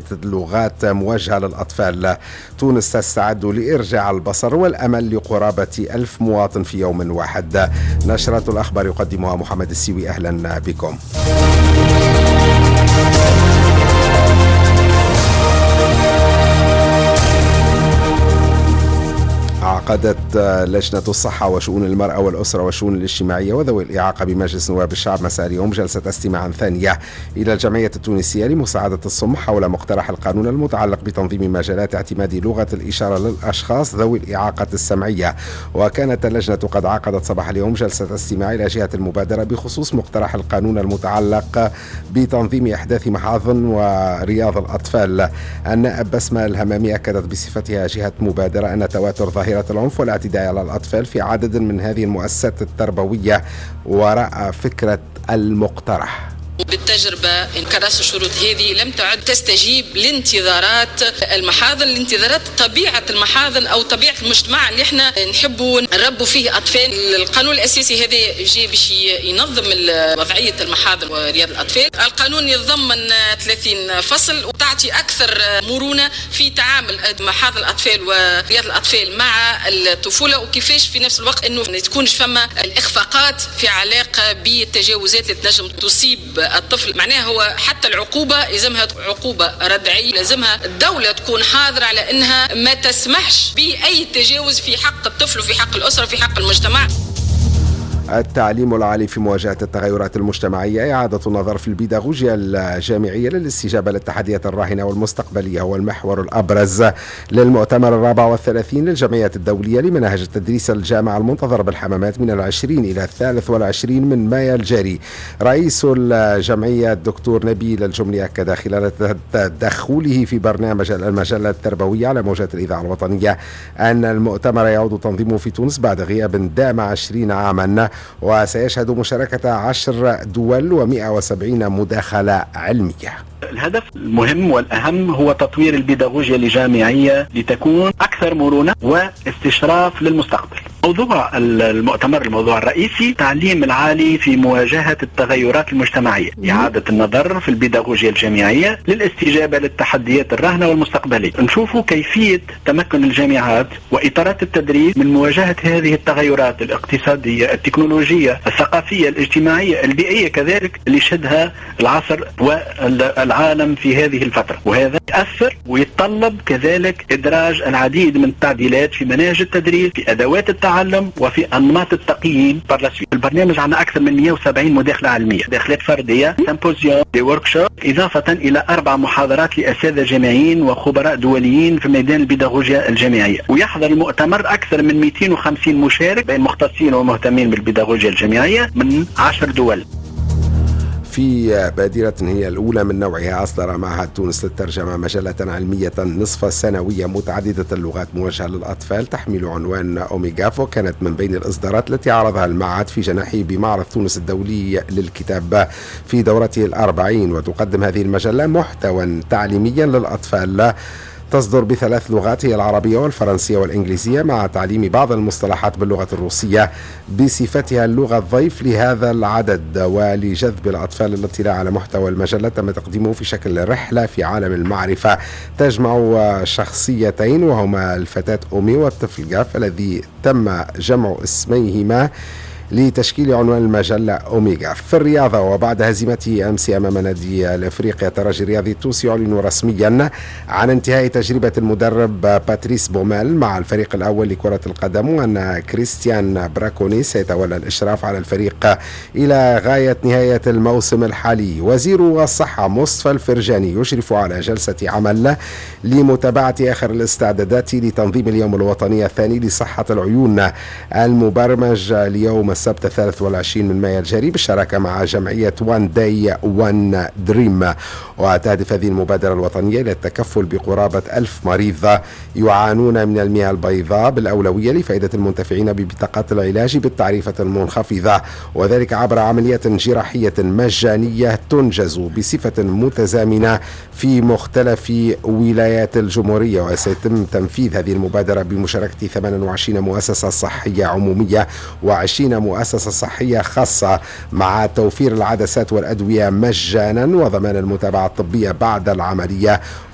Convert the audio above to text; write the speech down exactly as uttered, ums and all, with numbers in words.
اللغات موجهة للأطفال. تونس تستعد لإرجاع البصر والأمل لقرابة ألف مواطن في يوم واحد. نشرة الأخبار يقدمها محمد السيوي، أهلا بكم. عقدت لجنة الصحة وشؤون المرأة والأسرة والشؤون الاجتماعية وذوي الإعاقة بمجلس نواب الشعب مساء اليوم جلسة استماع ثانية إلى الجمعية التونسية لمساعدة الصم حول مقترح القانون المتعلق بتنظيم مجالات اعتماد لغة الإشارة للأشخاص ذوي الإعاقة السمعية. وكانت اللجنة قد عقدت صباح اليوم جلسة استماع إلى جهة المبادرة بخصوص مقترح القانون المتعلق بتنظيم إحداث محاضن ورياض الأطفال. النائب بسمة الهمامي أكدت بصفتها جهة مبادرة أن تواتر ظاهرة العنف والاعتداء على الأطفال في عدد من هذه المؤسسات التربوية وراء فكرة المقترح. بالتجربة انكراس الشروط هذه لم تعد تستجيب لانتظارات المحاضن، لانتظارات طبيعة المحاضن أو طبيعة المجتمع اللي احنا نحبوا نربوا فيه أطفال. القانون الأساسي هذا جاي باش ينظم وضعية المحاضن ورياض الأطفال. القانون يتضمن ثلاثين فصل وتعطي أكثر مرونة في تعامل محاضن الأطفال ورياض الأطفال مع الطفولة، وكيفاش في نفس الوقت أنه ما تكونش فما الإخفاقات في علاقة بالتجاوزات اللي تنجم تصيب الطفل. معناها هو حتى العقوبة لازمها عقوبة ردعية، لازمها الدولة تكون حاضرة على أنها ما تسمحش بأي تجاوز في حق الطفل وفي حق الأسرة وفي حق المجتمع. التعليم العالي في مواجهة التغيرات المجتمعية، إعادة النظر في البيداغوجيا الجامعية للاستجابة للتحديات الراهنة والمستقبلية هو المحور الأبرز للمؤتمر الرابع والثلاثين للجمعية الدولية لمناهج التدريس الجامعة المنتظر بالحمامات من العشرين إلى الثالث والعشرين من مايو الجاري. رئيس الجمعية الدكتور نبيل الجملي أكد خلال تدخله في برنامج المجلة التربوية على موجات الإذاعة الوطنية أن المؤتمر يعود تنظيمه في تونس بعد غياب دام عشرين عاما، وسيشهد مشاركة عشر دول ومئة وسبعين مداخلة علمية. الهدف المهم والأهم هو تطوير البيداغوجيا الجامعية لتكون أكثر مرونة واستشراف للمستقبل. موضوع المؤتمر الموضوع الرئيسي التعليم العالي في مواجهة التغيرات المجتمعية، إعادة النظر في البيداغوجيا الجامعية للاستجابة للتحديات الراهنة والمستقبلية. نشوفوا كيفية تمكن الجامعات وإطارات التدريس من مواجهة هذه التغيرات الاقتصادية، التكنولوجية، الثقافية، الاجتماعية، البيئية كذلك اللي شهدها العصر والعالم في هذه الفترة. وهذا يأثر ويتطلب كذلك إدراج العديد من التعديلات في مناهج التدريس، في أدوات التعلم، وفي أنماط التقييم. البرنامج عندنا أكثر من مئة وسبعين مداخلة علمية، مداخلات فردية، سيمبوزيوم، وركشوب، إضافة إلى أربع محاضرات لأساتذة جامعيين وخبراء دوليين في ميدان البيداغوجيا الجامعية. ويحضر المؤتمر أكثر من مئتين وخمسين مشارك بين مختصين ومهتمين بالبيداغوجيا الجامعية من عشر دول. في بادرة هي الأولى من نوعها أصدر معهد تونس للترجمة مجلة علمية نصف سنوية متعددة اللغات موجهة للأطفال تحمل عنوان أوميغاف، وكانت من بين الإصدارات التي عرضها المعهد في جناحه بمعرض تونس الدولي للكتاب في دورته الأربعين. وتقدم هذه المجلة محتوى تعليميا للأطفال تصدر بثلاث لغات هي العربية والفرنسية والإنجليزية مع تعليم بعض المصطلحات باللغة الروسية بصفتها اللغة الضيف لهذا العدد. ولجذب الأطفال للاطلاع على محتوى المجلة تم تقديمه في شكل رحلة في عالم المعرفة تجمع شخصيتين وهما الفتاة أومي والطفل جاف الذي تم جمع اسميهما لتشكيل عنوان المجلة أوميغا. في الرياضة، وبعد هزيمته أمس أمام نادي الأفريقيا الترجي الرياضي التونسي يعلن رسميا عن انتهاء تجربة المدرب باتريس بومال مع الفريق الأول لكرة القدم، وأن كريستيان براكوني سيتولى الإشراف على الفريق إلى غاية نهاية الموسم الحالي. وزير الصحة مصطفى الفرجاني يشرف على جلسة عمل لمتابعة آخر الاستعدادات لتنظيم اليوم الوطني الثاني لصحة العيون المبرمج ليوم السبت الثالث والعشرين من مايو الجاري بالشراكة مع جمعية وان داي وان دريم. وتهدف هذه المبادرة الوطنية إلى التكفل بقرابة ألف مريض يعانون من المياه البيضاء بالأولوية لفائدة المنتفعين ببطاقات العلاج بالتعريفة المنخفضة، وذلك عبر عملية جراحية مجانية تنجز بصفة متزامنة في مختلف ولايات الجمهورية. وسيتم تنفيذ هذه المبادرة بمشاركة ثمانية وعشرين مؤسسة صحية عمومية وعشرين مؤسسة صحية خاصة، مع توفير العدسات والأدوية مجانا وضمان المتابعة الطبية بعد العملية.